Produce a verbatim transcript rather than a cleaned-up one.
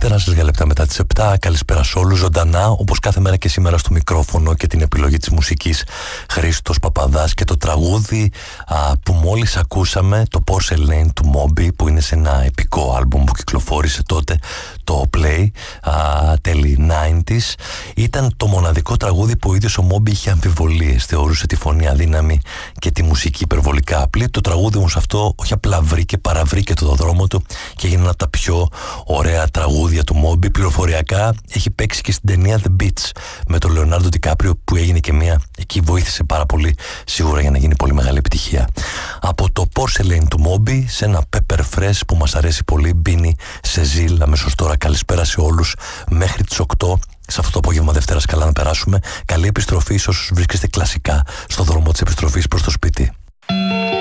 Δευτέρα, λίγα λεπτά μετά τις επτά. Καλησπέρα σε όλους, ζωντανά, όπως κάθε μέρα και σήμερα στο μικρόφωνο και την επιλογή της μουσικής, Χρήστος Παπαδάς, και το τραγούδι α, που μόλις ακούσαμε, το Porcelain του Moby, που είναι σε ένα επικό άλμπουμ που κυκλοφόρησε τότε, το Play, α, τέλη ενενήντα, ήταν το μοναδικό τραγούδι που ο ίδιος ο Moby είχε αμφιβολίες. Θεωρούσε τη φωνή αδύναμη και τη μουσική υπερβολικά απλή. Το τραγούδι όμως αυτό όχι απλά βρήκε, παραβρήκε το δρόμο του και έγινε ένα από τα πιο ωραία τραγούδια του Moby. Πληροφοριακά έχει παίξει και στην ταινία The Beach με τον Λεωνάρντο Ντικάπριο, που έγινε και μία, εκεί βοήθησε πάρα πολύ σίγουρα για να γίνει πολύ μεγάλη επιτυχία. Από το Porcelain του Moby σε ένα Pepper Fresh που μας αρέσει πολύ, μπίνει σε ζήλ αμέσως τώρα. Καλησπέρα σε όλους μέχρι τις οκτώ. Σε αυτό το απόγευμα Δευτέρας καλά να περάσουμε. Καλή επιστροφή σε όσους βρίσκεστε κλασικά στο δρόμο της επιστροφής προς το σπίτι.